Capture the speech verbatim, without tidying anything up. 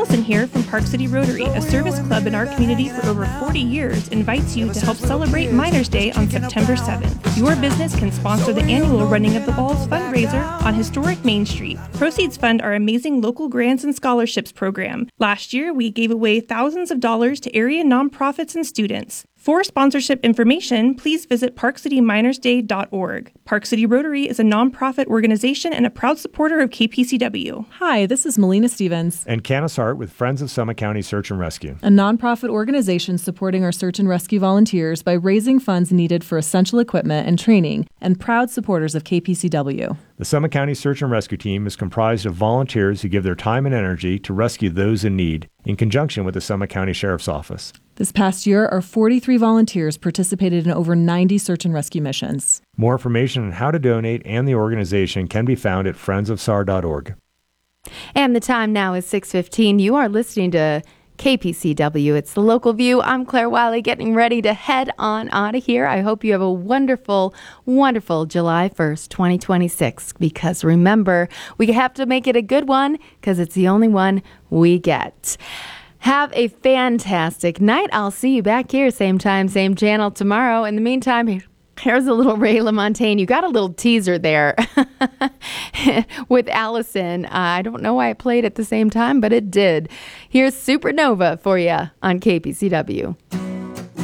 Allison here from Park City Rotary, a service club in our community for over forty years, invites you to help celebrate Miners Day on September seventh. Your business can sponsor the annual Running of the Balls fundraiser on historic Main Street. Proceeds fund our amazing local grants and scholarships program. Last year, we gave away thousands of dollars to area nonprofits and students. For sponsorship information, please visit park city miners day dot org. Park City Rotary is a nonprofit organization and a proud supporter of K P C W. Hi, this is Melina Stevens. And Canis Hart with Friends of Summit County Search and Rescue, a nonprofit organization supporting our search and rescue volunteers by raising funds needed for essential equipment and training, and proud supporters of K P C W. The Summit County Search and Rescue Team is comprised of volunteers who give their time and energy to rescue those in need, in conjunction with the Summit County Sheriff's Office. This past year, our forty-three volunteers participated in over ninety search and rescue missions. More information on how to donate and the organization can be found at friends of s a r dot org. And the time now is six fifteen. You are listening to K P C W. It's the Local View. I'm Claire Wiley, getting ready to head on out of here. I hope you have a wonderful, wonderful July first, twenty twenty-six. Because remember, we have to make it a good one because it's the only one we get. Have a fantastic night. I'll see you back here, same time, same channel tomorrow. In the meantime, here's a little Ray LaMontagne. You got a little teaser there with Allison. Uh, I don't know why it played at the same time, but it did. Here's Supernova for you on K P C W.